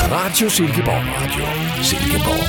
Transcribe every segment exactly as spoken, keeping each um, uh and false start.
Radio Silkeborg. Radio Silkeborg.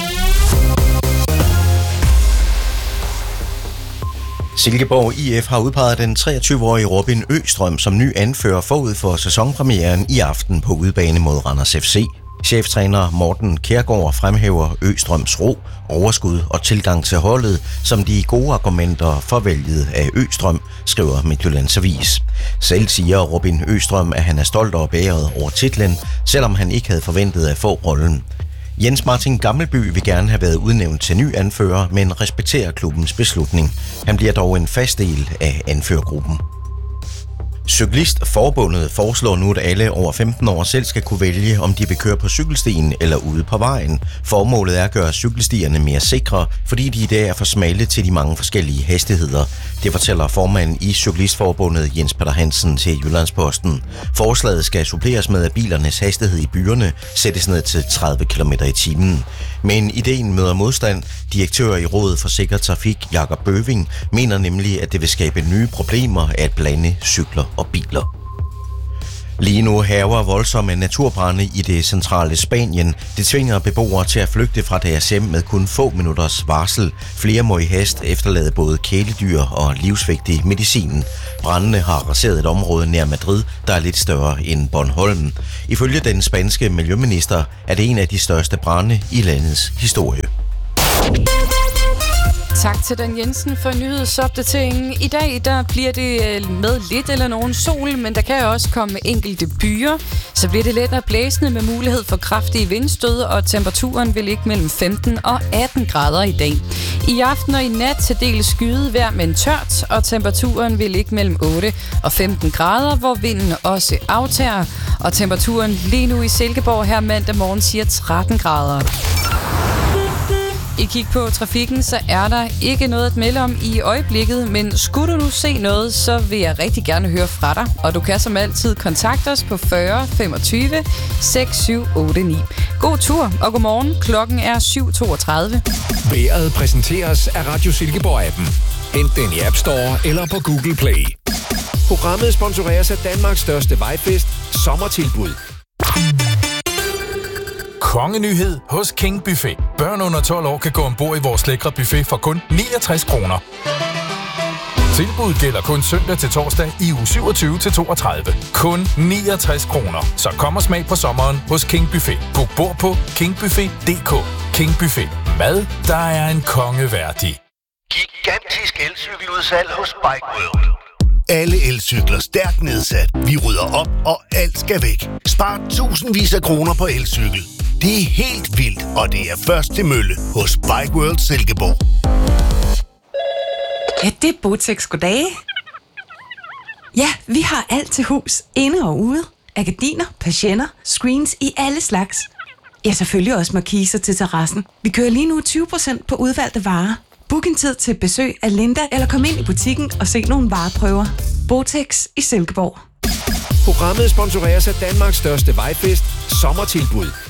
Silkeborg I F har udpeget den treogtyve-årige Robin Østrøm som ny anfører forud for sæsonpremieren i aften på udebane mod Randers F C. Cheftræner Morten Kjærgaard fremhæver Østrøms ro, overskud og tilgang til holdet som de gode argumenter for valget af Østrøm, skriver Midtjyllands Avis. Selv siger Robin Østrøm, at han er stolt og beæret over titlen, selvom han ikke havde forventet at få rollen. Jens Martin Gammelby vil gerne have været udnævnt til ny anfører, men respekterer klubbens beslutning. Han bliver dog en fast del af anførergruppen. Cyklistforbundet foreslår nu, at alle over femten år selv skal kunne vælge, om de vil køre på cykelstien eller ude på vejen. Formålet er at gøre cykelstierne mere sikre, fordi de i dag er for smalle til de mange forskellige hastigheder. Det fortæller formanden i Cyklistforbundet Jens Peter Hansen til Jyllandsposten. Forslaget skal suppleres med, at bilernes hastighed i byerne sættes ned til tredive kilometer i timen. Men ideen møder modstand. Direktør i Rådet for Sikker Trafik, Jakob Bøving, mener nemlig, at det vil skabe nye problemer at blande cykler og biler. Lige nu hærger voldsomme naturbrande i det centrale Spanien. Det tvinger beboere til at flygte fra deres hjem med kun få minutters varsel. Flere må i hast efterlade både kæledyr og livsvigtig medicin. Brandene har raseret et område nær Madrid, der er lidt større end Bornholm. Ifølge den spanske miljøminister er det en af de største brande i landets historie. Tak til Dan Jensen for nyhedsopdateringen. I dag der bliver det med lidt eller nogen sol, men der kan også komme enkelte byer. Så bliver det let og blæsende med mulighed for kraftige vindstød, og temperaturen vil ligge mellem femten og atten grader i dag. I aften og i nat til dels skyet vejr, men tørt, og temperaturen vil ligge mellem otte og femten grader, hvor vinden også aftager. Og temperaturen lige nu i Silkeborg her mandag morgen siger tretten grader. I kig på trafikken, så er der ikke noget at melde om i øjeblikket, men skulle du nu se noget, så vil jeg rigtig gerne høre fra dig. Og du kan som altid kontakte os på fyrre femogtyve seks syv otte ni. God tur og godmorgen. Klokken er syv toogtredive. Vejret præsenteres af Radio Silkeborg-appen. Hent den i App Store eller på Google Play. Programmet sponsoreres af Danmarks største vejfest, Sommertilbud. Kongenyhed hos King Buffet. Børn under tolv år kan gå ombord i vores lækre buffet for kun niogtres kroner. Tilbuddet gælder kun søndag til torsdag i uge syvogtyve til toogtredive. Kun niogtres kroner. Så kom og smag på sommeren hos King Buffet. Book bord på king buffet punktum d k. King Buffet. Mad, der er en konge værdig. Gigantisk elcykeludsalg hos Bike World. Alle elcykler stærkt nedsat. Vi rydder op, og alt skal væk. Spar tusindvis af kroner på elcykel. Det er helt vildt, og det er først til mølle hos Bike World Silkeborg. Ja, det er Botex. Goddag. Ja, vi har alt til hus, inde og ude. Af gardiner, persienner, screens i alle slags. Ja, selvfølgelig også markiser til terrassen. Vi kører lige nu tyve procent på udvalgte varer. Book en tid til besøg af Linda, eller kom ind i butikken og se nogle vareprøver. Botex i Silkeborg. Programmet sponsoreres af Danmarks største vejfest, Sommertilbud.